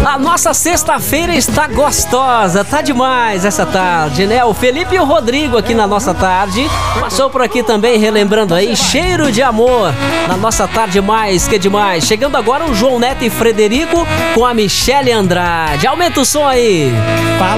A nossa sexta-feira está gostosa, tá demais essa tarde, né? O Felipe e o Rodrigo aqui na nossa tarde. Passou por aqui também, relembrando aí, Cheiro de Amor, na nossa tarde mais que demais. Chegando agora o João Neto e Frederico com a Michele Andrade. Aumenta o som aí.